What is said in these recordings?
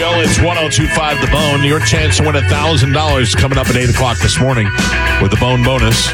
Show. It's 102.5 The Bone. Your chance to win $1,000 coming up at 8 o'clock this morning with the Bone bonus.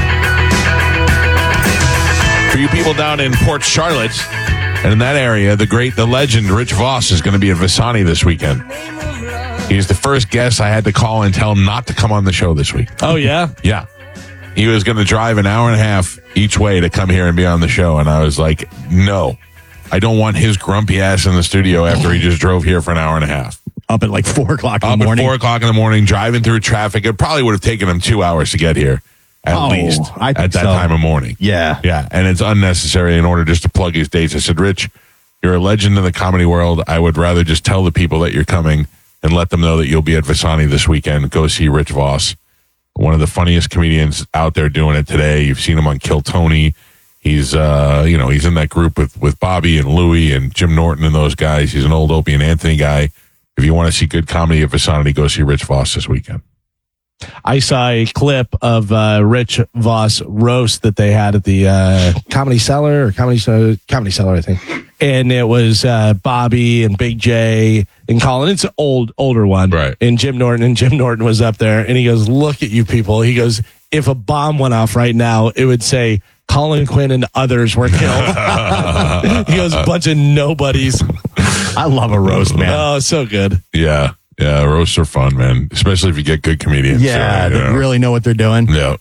For you people down in Port Charlotte and in that area, the legend, Rich Voss, is going to be at Visani this weekend. He's the first guest I had to call and tell not to come on the show this week. Oh, yeah? Yeah. He was going to drive an hour and a half each way to come here and be on the show. And I was like, no. I don't want his grumpy ass in the studio after he just drove here for an hour and a half. Up at like 4 o'clock in the morning. Up at 4 o'clock in the morning, driving through traffic. It probably would have taken him 2 hours to get here, at least, I think at that time of morning. Yeah. Yeah, and it's unnecessary in order just to plug his dates. I said, Rich, you're a legend in the comedy world. I would rather just tell the people that you're coming and let them know that you'll be at Visani this weekend. Go see Rich Voss, one of the funniest comedians out there doing it today. You've seen him on Kill Tony. He's, he's in that group with Bobby and Louie and Jim Norton and those guys. He's an old Opie and Anthony guy. If you want to see good comedy at Vicinity, go see Rich Voss this weekend. I saw a clip of Rich Voss roast that they had at the Comedy Cellar, I think. And it was Bobby and Big J and Colin. It's an older one. Right. And Jim Norton was up there. And he goes, look at you people. He goes, if a bomb went off right now, it would say, Colin Quinn and others were killed. He goes, bunch of nobodies. I love a roast, man. Oh, so good. Yeah, roasts are fun, man. Especially if you get good comedians. Yeah, they really know what they're doing. Yeah.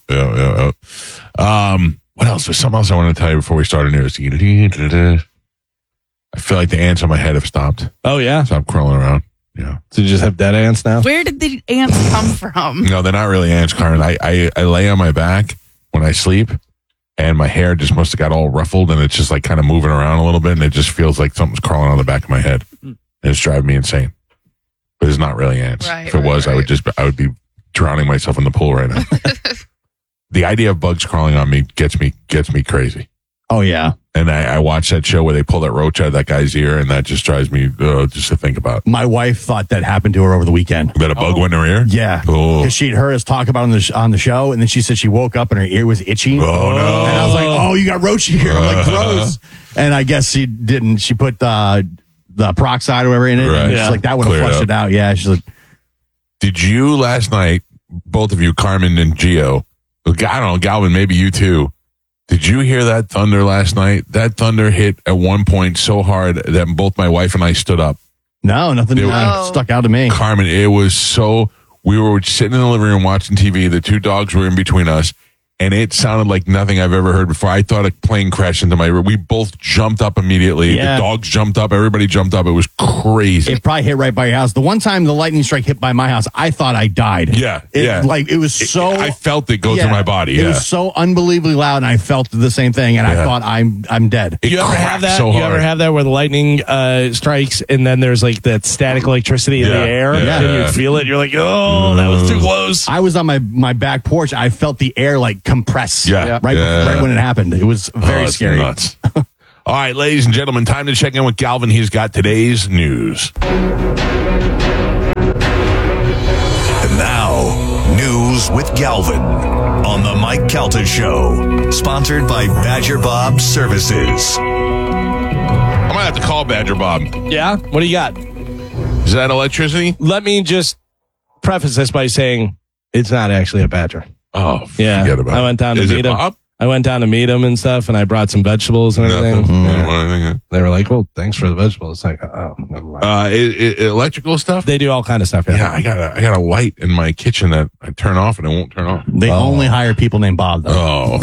What else? There's something else I want to tell you before we start news. I feel like the ants on my head have stopped. Oh, yeah? Stop crawling around. Yeah. So you just have dead ants now? Where did the ants come from? No, they're not really ants, Karen. I lay on my back when I sleep, and my hair just must have got all ruffled, and it's just like kind of moving around a little bit, and it just feels like something's crawling on the back of my head. And it's driving me insane. But it's not really ants. Right, if it was, right. I would be drowning myself in the pool right now. The idea of bugs crawling on me gets me crazy. Oh, yeah. And I watched that show where they pull that roach out of that guy's ear, and that just drives me just to think about. My wife thought that happened to her over the weekend. That a bug went in her ear? Yeah. Oh. Because she'd heard us talk about it on the show, and then she said she woke up and her ear was itchy. Oh, no. And I was like, oh, you got roach ear. I'm like, gross. And I guess she didn't. She put the peroxide or whatever in it. Right. And Yeah. she's like, that would have Cleared flushed up. it out. Yeah. She's like, Did you last night, both of you, Carmen and Gio, I don't know, Galvin, maybe you too, did you hear that thunder last night? That thunder hit at one point so hard that both my wife and I stood up. no, nothing stuck out to me. Carmen, it was so, we were sitting in the living room watching TV. The two dogs were in between us, and it sounded like nothing I've ever heard before. I thought a plane crashed into my room. We both jumped up immediately. Yeah. The dogs jumped up. Everybody jumped up. It was crazy. It probably hit right by your house. The one time the lightning strike hit by my house, I thought I died. Yeah, It, yeah. Like, it was so... I felt it go through my body. It Yeah. was so unbelievably loud, and I felt the same thing, and I thought I'm dead. It You ever have cracked that? so You ever hard. have that where the lightning strikes and then there's like that static electricity in the air yeah. and you feel it? You're like, oh, that was too close. I was on my back porch. I felt the air like compress. Yeah. Right when it happened. It was very that's scary. Nuts. All right, ladies and gentlemen, time to check in with Galvin. He's got today's news. And now, news with Galvin on the Mike Calta Show, sponsored by Badger Bob Services. I might have to call Badger Bob. Yeah? What do you got? Is that electricity? Let me just preface this by saying it's not actually a badger. Oh, Yeah. forget about it. I went down to Is meet it him. Bob? I went down to meet him and stuff, and I brought some vegetables and everything. Nothing. Yeah. They were like, well, thanks for the vegetables. It's like, oh, never mind. Electrical stuff? They do all kind of stuff. Yeah, I got a light in my kitchen that I turn off and it won't turn on. They only hire people named Bob, though.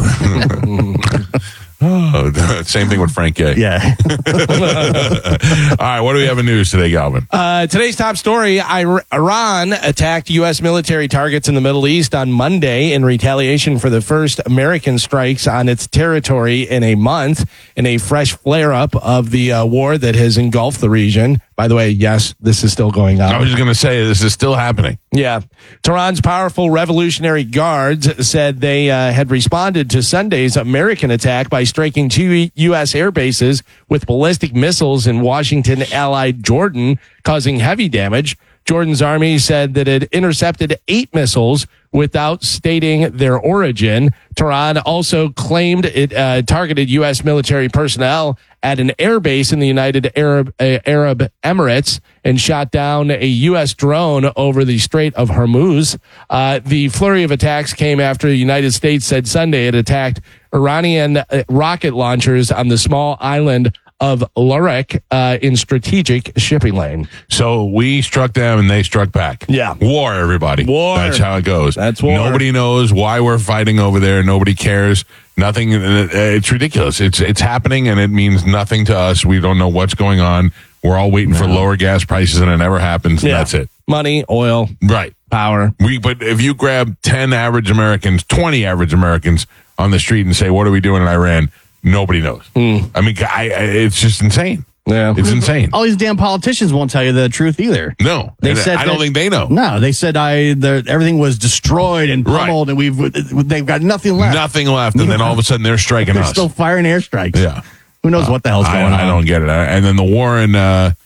Oh, same thing with Frank Gay. Yeah. All right, what do we have in news today, Galvin? Today's top story, Iran attacked U.S. military targets in the Middle East on Monday in retaliation for the first American strikes on its territory in a month, in a fresh flare-up of the war that has engulfed the region. By the way, yes, this is still going on. I was just going to say, this is still happening. Yeah. Tehran's powerful Revolutionary Guards said they had responded to Sunday's American attack by striking 2 U.S. air bases with ballistic missiles in Washington-allied Jordan, causing heavy damage. Jordan's army said that it intercepted 8 missiles, without stating their origin. Tehran also claimed it targeted U.S. military personnel at an airbase in the United Arab Emirates and shot down a U.S. drone over the Strait of Hormuz. The flurry of attacks came after the United States said Sunday it attacked Iranian rocket launchers on the small island of Larek in strategic shipping lane. So we struck them and they struck back. Yeah. War, everybody. War. That's how it goes. That's war. Nobody knows why we're fighting over there. Nobody cares. Nothing. It's ridiculous. It's happening and it means nothing to us. We don't know what's going on. We're all waiting for lower gas prices and it never happens. And that's it. Money, oil, Right. power. But if you grab 10 average Americans, 20 average Americans on the street and say, what are we doing in Iran? Nobody knows. I mean, it's just insane. Yeah. It's insane. All these damn politicians won't tell you the truth either. No. They And said I don't that- think they know. No, they said everything was destroyed and pummeled, and they've got nothing left. Nothing left. And then all of a sudden they're striking They're us. still firing airstrikes. Yeah. Who knows what the hell's going on? I don't get it. And then the war in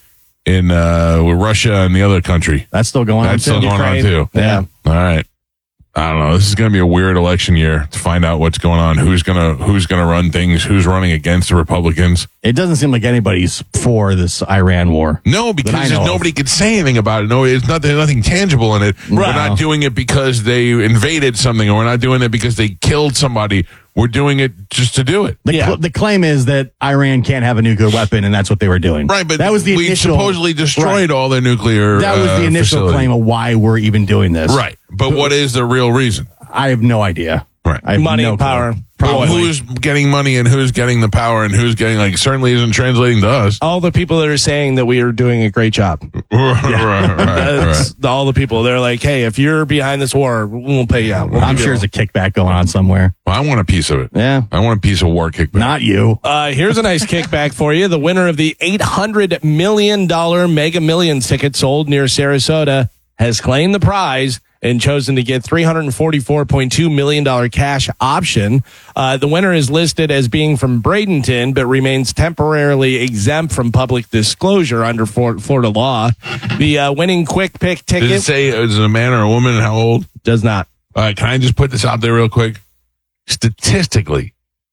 with Russia and the other country. That's still going on. That's still too. going on too. Yeah. All right. I don't know. This is going to be a weird election year to find out what's going on. Who's gonna run things? Who's running against the Republicans? It doesn't seem like anybody's for this Iran war. No, because That I know of. nobody could say anything about it. No, it's not. There's nothing tangible in it. We're not doing it because they invaded something, or we're not doing it because they killed somebody. We're doing it just to do it. The claim is that Iran can't have a nuclear weapon, and that's what they were doing. Right, but that was the we initial, supposedly destroyed right. all their nuclear. That was the initial facility. claim of why we're even doing this. Right, but what is the real reason? I have no idea. Right. I have Money, no clue. power. Well, Probably. who's getting money and who's getting the power and who's getting certainly isn't translating to us. All the people that are saying that we are doing a great job. right. That's all the people. They're like, hey, if you're behind this war, we'll pay you out. I'm sure there's a kickback going on somewhere. Well, I want a piece of it. Yeah. I want a piece of war kickback. Not you. Here's a nice kickback for you. The winner of the $800 million Mega Millions ticket sold near Sarasota has claimed the prize and chosen to get $344.2 million cash option. The winner is listed as being from Bradenton, but remains temporarily exempt from public disclosure under Florida law. The winning quick pick Does it ticket say is it a man or a woman and how old? does not. All right, can I just put this out there real quick? Statistically,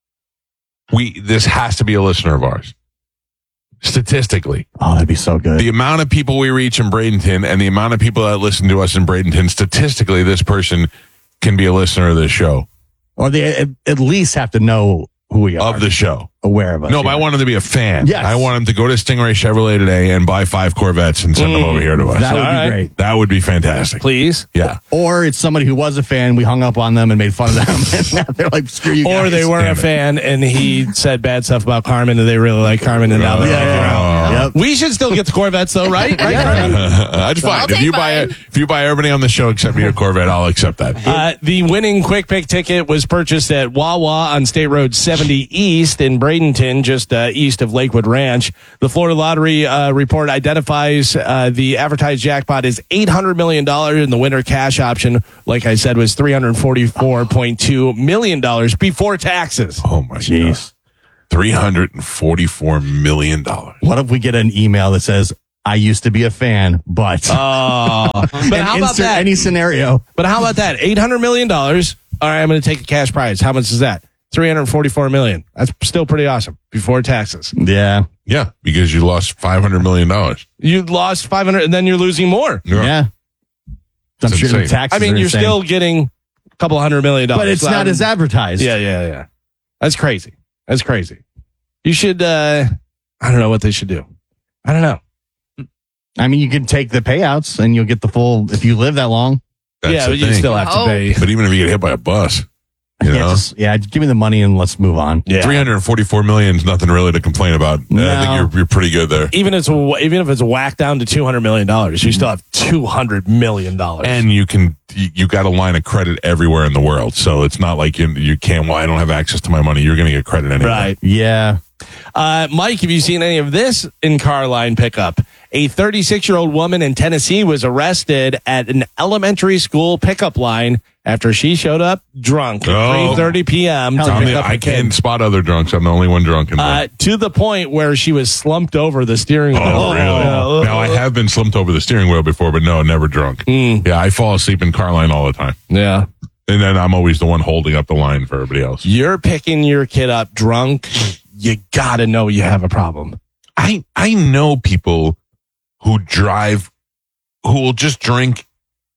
this has to be a listener of ours. Statistically, Oh, that'd be so good. the amount of people we reach in Bradenton and the amount of people that listen to us in Bradenton, statistically, this person can be a listener of this show, Or they at least have to know who we are. of the show. Aware of us. No, but I want him to be a fan. Yes. I want him to go to Stingray Chevrolet today and buy 5 Corvettes and send them over here to us. That would All be right. great. That would be fantastic. Please. Yeah. Or it's somebody who was a fan. We hung up on them and made fun of them. And now they're like, screw you guys. Or they weren't a Damn it. fan and he said bad stuff about Carmen and they really like Carmen and now they're like, Yeah. Yep. we should still get the Corvettes though, right? Right, Carmen? That's fine. I'll If you take buy mine. if you buy everybody on the show except me a Corvette, I'll accept that. The winning quick pick ticket was purchased at Wawa on State Road 70 East in Bradenton, just east of Lakewood Ranch. The Florida Lottery report identifies the advertised jackpot as $800 million, and the winner cash option, like I said, was $344.2 million before taxes. Oh my Jeez. God. $344 million. What if we get an email that says, I used to be a fan, but But how about insert that? any scenario. But how about that? $800 million. All right, I'm going to take a cash prize. How much is that? $344 million. That's still pretty awesome before taxes. Yeah. Yeah, because you lost $500 million. You lost 500 and then you're losing more. Yeah. I'm It's sure the insane. taxes I mean, are you're insane. still getting a couple $100 million. But it's not as advertised. Yeah. That's crazy. That's crazy. You should, I don't know what they should do. I don't know. I mean, you can take the payouts and you'll get the full, if you live that long. That's yeah, the but you thing. still have to Oh. pay. But even if you get hit by a bus, you know, Just give me the money and let's move on. Yeah. $344 million is nothing really to complain about. I think you're pretty good there. Even if it's whacked down to $200 million, you still have $200 million. And you got a line of credit everywhere in the world. So it's not like you can't, well, I don't have access to my money. You're going to get credit anyway. Right. Yeah. Mike, have you seen any of this in car line pickup? A 36-year-old woman in Tennessee was arrested at an elementary school pickup line after she showed up drunk at 3:30 p.m. to pick up I a kid. can't spot other drunks. I'm the only one drunk in there. To the point where she was slumped over the steering wheel. Oh, really? Yeah. Now, I have been slumped over the steering wheel before, but no, never drunk. Yeah, I fall asleep in car line all the time. Yeah. And then I'm always the one holding up the line for everybody else. You're picking your kid up drunk. You got to know you have a problem. I know people who drive, who will just drink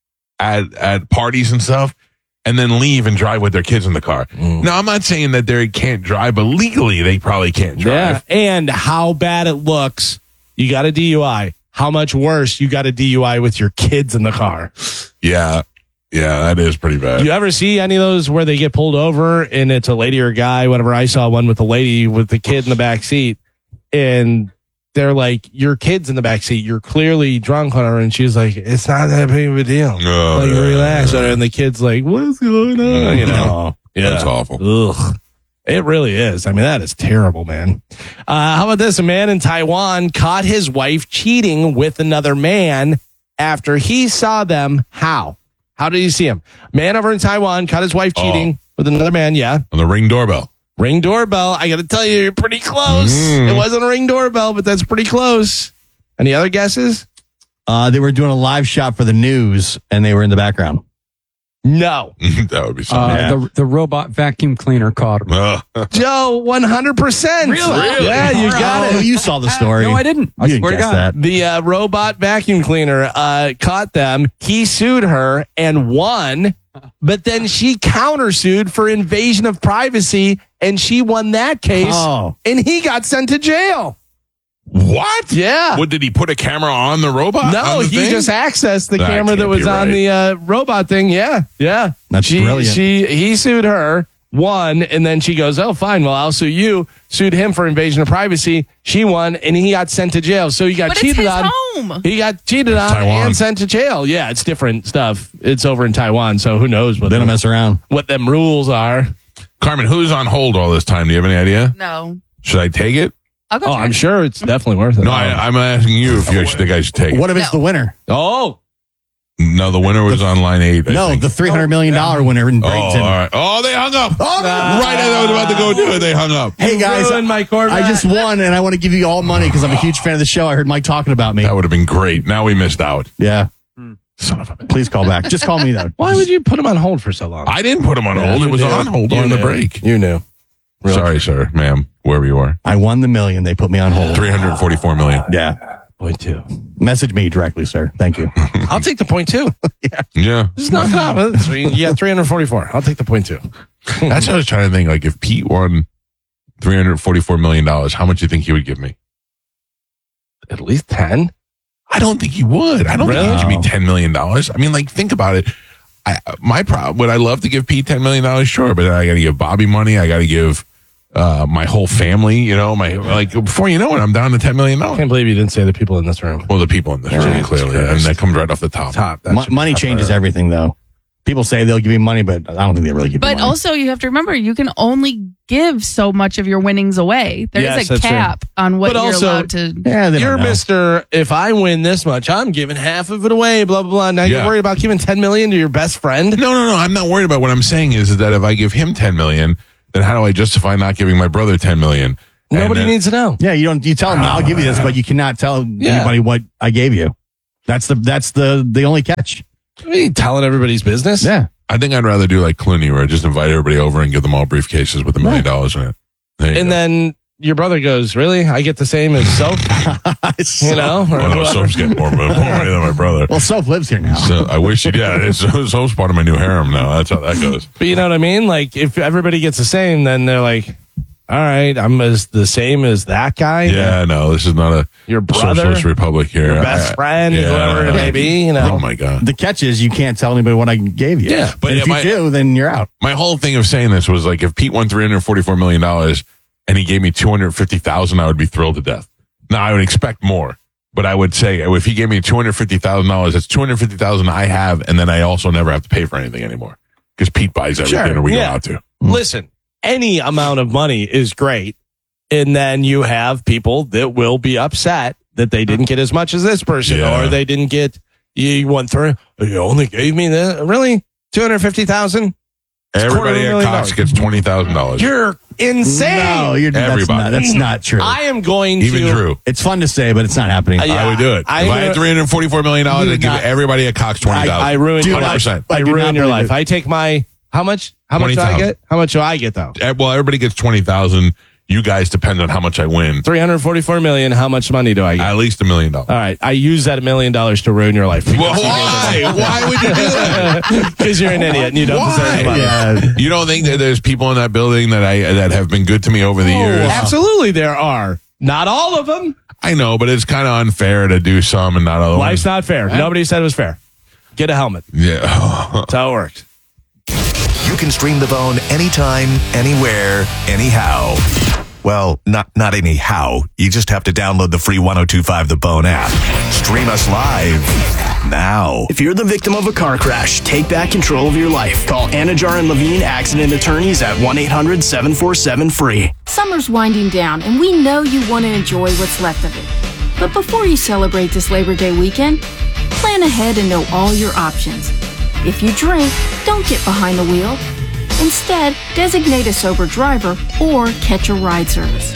at parties and stuff and then leave and drive with their kids in the car. Now, I'm not saying that they can't drive, but legally they probably can't drive. Yeah. And how bad it looks. You got a DUI. How much worse you got a DUI with your kids in the car. Yeah. Yeah, that is pretty bad. You ever see any of those where they get pulled over and it's a lady or a guy? Whatever. I saw one with a lady with the kid in the back seat, and they're like, "Your kid's in the back seat. You're clearly drunk on her." And she's like, "It's not that big of a deal. Relax." And the kid's like, "What's going on?" You know, That's awful. Ugh. It really is. I mean, that is terrible, man. How about this? A man in Taiwan caught his wife cheating with another man after he saw them. How? How did you see him? Man over in Taiwan caught his wife cheating with another man. Yeah. On the Ring doorbell. Ring doorbell. I got to tell you, you're pretty close. It wasn't a Ring doorbell, but that's pretty close. Any other guesses? They were doing a live shot for the news, and they were in the background. No. That would be something. The robot vacuum cleaner caught him. Joe, 100%. Really? Yeah, you got it. You saw the story. No, I didn't. I You didn't swear to guess God. that. The robot vacuum cleaner caught them. He sued her and won, but then she countersued for invasion of privacy, and she won that case, and he got sent to jail. What? Yeah. What, did he put a camera on the robot? No, on the he thing? just accessed the That camera that can't was be on right. the robot thing. Yeah, yeah. That's brilliant. He sued her, won, and then she goes, "Oh, fine. Well, I'll sue you." Sued him for invasion of privacy. She won, and he got sent to jail. So he got But it's cheated his on. home. He got cheated on Taiwan. and sent to jail. Yeah, it's different stuff. It's over in Taiwan, so who knows what They don't mess around. what them rules are. Carmen, who's on hold all this time? Do you have any idea? No. Should I take it? I'll go Oh, check. I'm sure it's definitely worth it. No, I'm asking you if you think I should take it. What if it's No. the winner? Oh, No, the winner was on line 8. I No, think. the $300 million winner in Oh, all Bradenton. right. Oh, they hung up. Right as I was about to go do it, they hung up. Hey, guys, ruined my Corvette. I just won, and I want to give you all money because I'm a huge fan of the show. I heard Mike talking about me. That would have been great. Now we missed out. Yeah. Son of a bitch. Please call back. Just call me, though. Why would you put him on hold for so long? I didn't put him on hold. It was on hold during the break. You knew. Sorry, sir, ma'am, wherever you are. I won the $1 million. They put me on hold. 344 million. Yeah. Point two. Message me directly, sir. Thank you. I'll take the point two. Yeah. Just knock it off. Yeah, 344. I'll take the point two. That's what I was trying to think. Like, if Pete won $344 million, how much do you think he would give me? At least 10. I don't think he would. I don't think Really? he'd give me $10 million. I mean, like, think about it. My problem, would I love to give Pete $10 million? Sure, but I got to give Bobby money. I got to give my whole family, you know, before you know it, I'm down to $10 million. I can't believe you didn't say the people in this room. Well, the people in this room, clearly, and that comes right off the top. Money changes everything, though. People say they'll give you money, but I don't think they really give you But money. also, you have to remember, you can only give so much of your winnings away. There's Yes, a that's true. cap on what But you're also- allowed to. yeah, they You're don't know. Mr. If I win this much, I'm giving half of it away, blah, blah, blah. Now Yeah. you're worried about giving $10 million to your best friend? No. I'm not worried about what I'm saying is that if I give him $10 million, then how do I justify not giving my brother $10 million? And Nobody then- needs to know. Yeah, you tell them I'll give you this, but you cannot tell anybody what I gave you. That's the only catch. Are you telling everybody's business? Yeah. I think I'd rather do like Clooney, where I just invite everybody over and give them all briefcases with $1 million in it. There you And go. then your brother goes, "Really? I get the same as Soap?" You know? Or Oh, no, whoever. Soap's getting more money than my brother. Well, Soph lives here now. So I wish he did. Soap's part of my new harem now. That's how that goes. But you know what I mean? Like, if everybody gets the same, then they're like, all right, I'm as the same as that guy. Yeah, no, this is not a Your brother, socialist republic here. your best friend, whoever it may be, you know. Oh my God. The catch is you can't tell anybody what I gave you. Yeah, but And if yeah, you do, then you're out. My whole thing of saying this was like, if Pete won $344 million and he gave me $250,000, I would be thrilled to death. Now I would expect more, but I would say if he gave me $250,000, that's $250,000 I have, and then I also never have to pay for anything anymore because Pete buys everything Sure, and we yeah. go out to. Listen, any amount of money is great. And then you have people that will be upset that they didn't get as much as this person, Yeah. or they didn't get, you went through, you only gave me this. Really? 250,000? Everybody at Cox gets $20,000. You're insane. No, Everybody. that's not true. I am going Even to. Drew. It's fun to say, but it's not happening. Yeah. I would do it. I if I had $344 million, I'd give not- everybody at Cox $20,000. I ruined your 100%. life. I I do ruined not your believe life. it. I take my How much do I 20,000. get? How much do I get, though? Well, everybody gets 20,000. You guys depend on how much I win. $344 million. How much money do I get? At least $1 million. All right. I use that $1 million to ruin your life. Well, why? Why would you do that? Because you're an idiot and you don't deserve the money. Yeah. You don't think that there's people in that building that have been good to me over the years? Absolutely, there are. Not all of them. I know, but it's kind of unfair to do some and not other Life's ones. not fair. Nobody said it was fair. Get a helmet. Yeah. That's how it works. You can stream The Bone anytime, anywhere, anyhow. Well, not anyhow. You just have to download the free 102.5 The Bone app. Stream us live now. If you're the victim of a car crash, take back control of your life. Call Anajar and Levine Accident Attorneys at 1-800-747-FREE. Summer's winding down, and we know you want to enjoy what's left of it. But before you celebrate this Labor Day weekend, plan ahead and know all your options. If you drink, don't get behind the wheel. Instead, designate a sober driver or catch a ride service.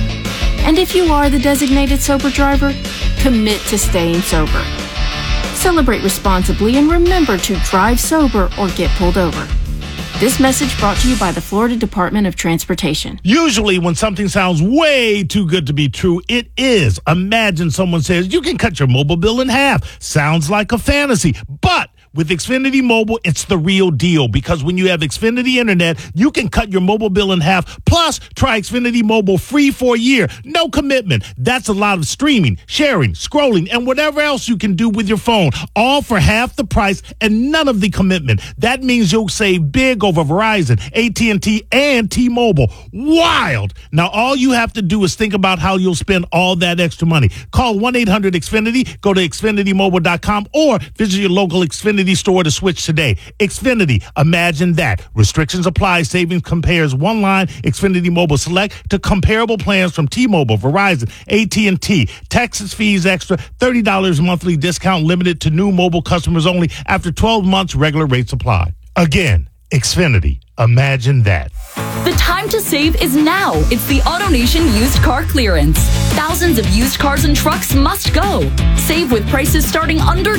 And if you are the designated sober driver, commit to staying sober. Celebrate responsibly and remember to drive sober or get pulled over. This message brought to you by the Florida Department of Transportation. Usually when something sounds way too good to be true, it is. Imagine someone says, you can cut your mobile bill in half. Sounds like a fantasy. But with Xfinity Mobile, it's the real deal, because when you have Xfinity Internet, you can cut your mobile bill in half. Plus, try Xfinity Mobile free for a year. No commitment. That's a lot of streaming, sharing, scrolling, and whatever else you can do with your phone, all for half the price and none of the commitment. That means you'll save big over Verizon, AT&T, and T-Mobile. Wild! Now, all you have to do is think about how you'll spend all that extra money. Call 1-800-XFINITY, go to XfinityMobile.com, or visit your local Xfinity store to switch today. Xfinity, imagine that. Restrictions apply. Savings compares one line Xfinity Mobile Select to comparable plans from T-Mobile, Verizon, AT&T. Taxes, fees extra, $30 monthly discount limited to new mobile customers only. After 12 months, regular rates apply. Again, Xfinity, imagine that. The time to save is now. It's the AutoNation used car clearance. Thousands of used cars and trucks must go. Save with prices starting under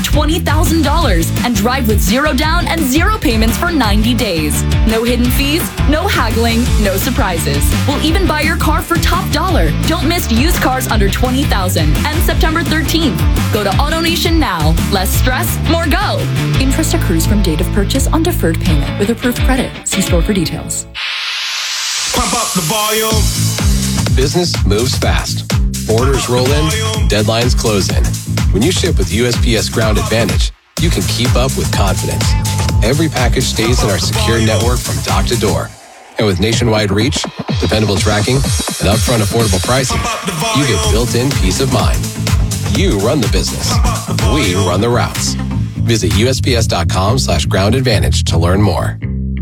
$20,000 and drive with zero down and zero payments for 90 days. No hidden fees, no haggling, no surprises. We'll even buy your car for top dollar. Don't miss used cars under $20,000 and September 13th. Go to AutoNation now. Less stress, more go. Interest accrues from date of purchase on deferred payment with approved credit. See store for details. Pump up the volume. Business moves fast. Orders roll in, deadlines close in. When you ship with USPS Ground Advantage, you can keep up with confidence. Every package stays in our secure network from dock to door. And with nationwide reach, dependable tracking, and upfront affordable pricing, you get built-in peace of mind. You run the business. We run the routes. Visit USPS.com/Ground Advantage to learn more.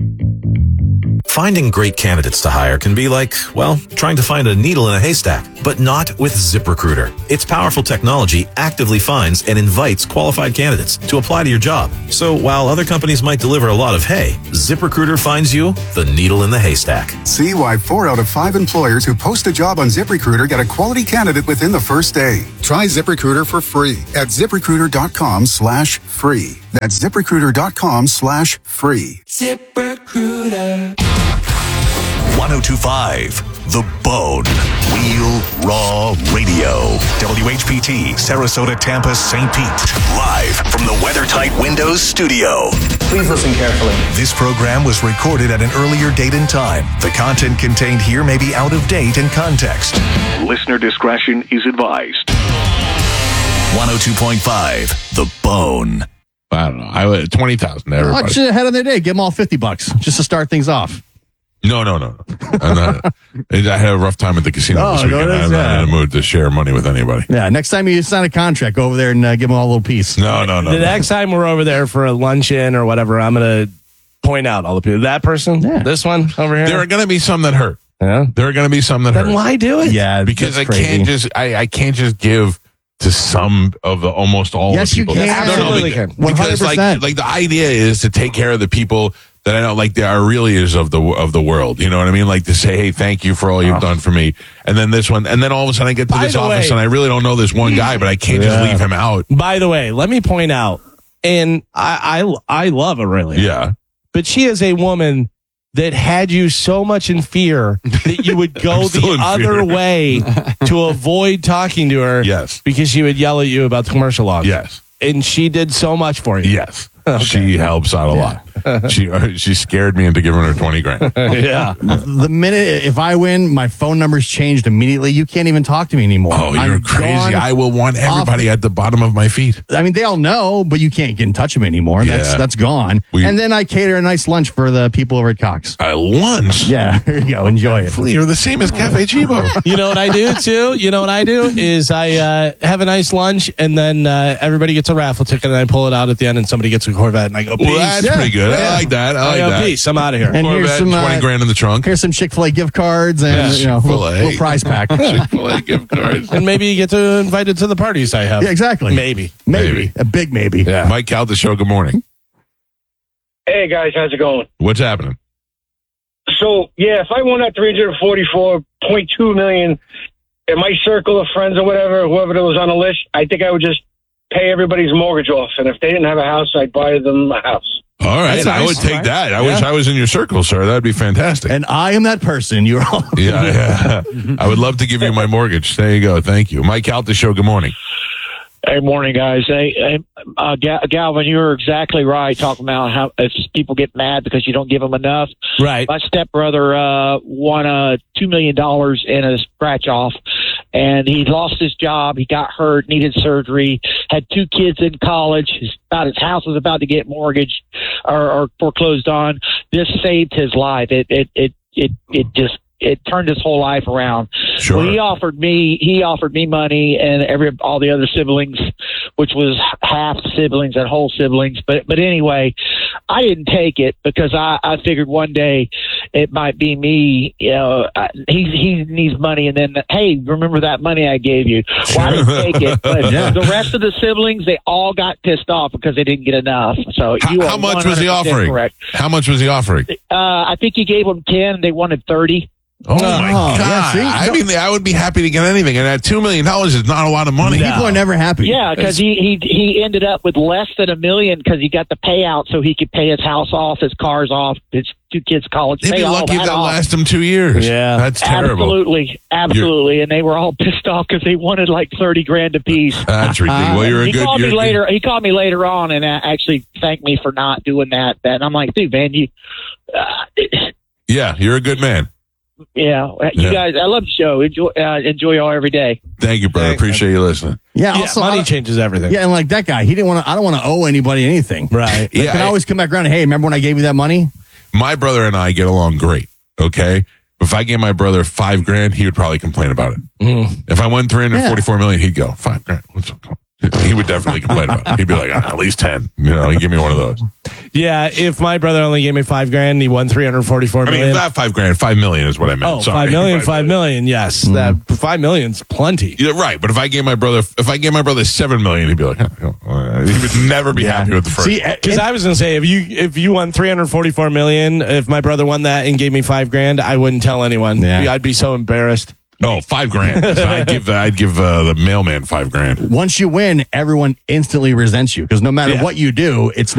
Finding great candidates to hire can be like, well, trying to find a needle in a haystack, but not with ZipRecruiter. Its powerful technology actively finds and invites qualified candidates to apply to your job. So while other companies might deliver a lot of hay, ZipRecruiter finds you the needle in the haystack. See why 4 out of 5 employers who post a job on ZipRecruiter get a quality candidate within the first day. Try ZipRecruiter for free at ZipRecruiter.com/free. That's ZipRecruiter.com/free. ZipRecruiter. 102.5 The Bone. Real Raw Radio. WHPT, Sarasota, Tampa, St. Pete. Live from the WeatherTight Windows studio. Please listen carefully. This program was recorded at an earlier date and time. The content contained here may be out of date in context. Listener discretion is advised. 102.5 The Bone. I don't know. I would 20,000 to everybody. Watch it ahead of their day. Give them all $50 just to start things off. No. I'm not. I had a rough time at the casino this weekend. I'm not in the mood to share money with anybody. Yeah, next time you sign a contract, go over there and give them all a little piece. No. The next time we're over there for a luncheon or whatever, I'm going to point out all the people. That person, this one over here. There are going to be some that hurt. Yeah. There are going to be some that hurt. Then why do it? Yeah, because I can't just give to some of the almost all yes, the people. You can. Absolutely can. 100%. Because like the idea is to take care of the people that I know, like the Aurelias of the world. You know what I mean? Like to say, hey, thank you for all you've done for me. And then this one, and then all of a sudden I get to this office and I really don't know this one guy, but I can't just leave him out. By the way, let me point out, and I love Aurelia. Yeah. but she is a woman that had you so much in fear that you would go the other way to avoid talking to her. Yes. Because she would yell at you about the commercial logs. Yes. And she did so much for you. Yes. Okay. She helps out a lot. She scared me into giving her 20 grand. Yeah. The minute if I win, my phone number's changed immediately. You can't even talk to me anymore. Oh, you're crazy. gone I will want everybody at the bottom of my feet. I mean, they all know, but you can't get in touch with me anymore. Yeah. That's gone. And then I cater a nice lunch for the people over at Cox. A lunch? Yeah, there you go. Enjoy it. You're the same as Cafe Chibo. You know what I do, too? You know what I do is I have a nice lunch, and then everybody gets a raffle ticket, and I pull it out at the end, and somebody gets a Corvette, and I go, peace. Well, that's pretty good. I like that. I like that. Peace. I'm out of here. And here's Corvette, some 20 grand in the trunk. Here's some Chick-fil-A gift cards and a little prize pack. Chick-fil-A gift cards. And maybe you get to invited to the parties I have. Yeah, exactly. Maybe. A big maybe. Yeah. Mike Cal, the show. Good morning. Hey guys, how's it going? What's happening? So if I won that $344.2 million in my circle of friends or whatever, whoever was on the list, I think I would just pay everybody's mortgage off, and if they didn't have a house, I'd buy them a house. All right, I would take that. I wish I was in your circle, sir. That'd be fantastic. And I am that person. You're all. Yeah. I would love to give you my mortgage. There you go. Thank you, Mike Cal, the show. Good morning. Hey, morning, guys. Hey, Galvin, you were exactly right talking about how if people get mad because you don't give them enough. Right. My stepbrother won $2 million in a scratch-off, and he lost his job. He got hurt, needed surgery, had 2 kids in college. His house was about to get mortgaged or foreclosed on. This saved his life. It turned his whole life around. Sure. Well, he offered me money and all the other siblings, which was half siblings and whole siblings. But anyway, I didn't take it because I figured one day it might be me. You know, he needs money, and then hey, remember that money I gave you? Well, I didn't take it, but the rest of the siblings, they all got pissed off because they didn't get enough. So how much was he offering? Correct. How much was he offering? I think he gave them 10. They wanted 30. Oh, my God. I would be happy to get anything. And that $2 million is not a lot of money. People are never happy. Yeah, because he ended up with less than $1 million because he got the payout so he could pay his house off, his cars off, his 2 kids' college. They'd be lucky if that last him 2 years. Yeah. That's terrible. Absolutely. And they were all pissed off because they wanted like 30 grand apiece. That's ridiculous. Well, you're a he good... called me later. He called me later on and actually thanked me for not doing that. And I'm like, dude, man, yeah, you're a good man. Yeah, you guys, I love the show. Enjoy y'all every day. Thank you, brother. Appreciate you listening. Yeah, also, money changes everything. Yeah, and like that guy, he didn't want to. I don't want to owe anybody anything. Right. They can always come back around and hey, remember when I gave you that money? My brother and I get along great. Okay. If I gave my brother $5 grand, he would probably complain about it. If I won $344 million, he'd go $5 grand. He would definitely complain about it. He'd be like, at least 10. He'd give me one of those. Yeah, if my brother only gave me $5 grand, he won $344 million. I mean, not $5 grand, $5 million is what I meant. Oh, Sorry. $5 million. Yes, that $5 million's plenty. Yeah, right. But if I gave my brother $7 million, he'd be like, he would never be happy with the first. Because I was gonna say, if you won $344 million, if my brother won that and gave me $5 grand, I wouldn't tell anyone. Yeah. I'd be so embarrassed. No, $5 grand. I'd give the mailman $5 grand. Once you win, everyone instantly resents you because no matter what you do, it's